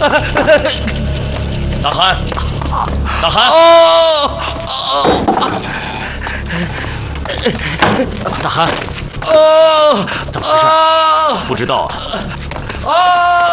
大汉，大汉！大汉，怎么回事？不知道啊。